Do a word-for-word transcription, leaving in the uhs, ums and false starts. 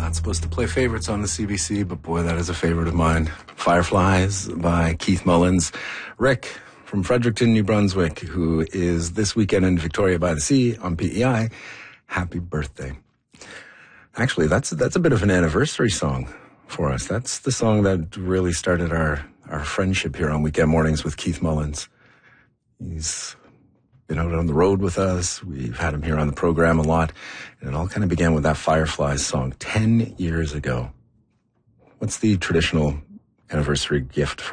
Not supposed to play favorites on the C B C, but boy, that is a favorite of mine. Fireflies by Keith Mullins. Rick from Fredericton, New Brunswick, who is this weekend in Victoria by the Sea on P E I. Happy birthday. Actually, that's that's a bit of an anniversary song for us. That's the song that really started our, our friendship here on Weekend Mornings with Keith Mullins. He's been out on the road with us. We've had him here on the program a lot. And it all kind of began with that Fireflies song ten years ago. What's the traditional anniversary gift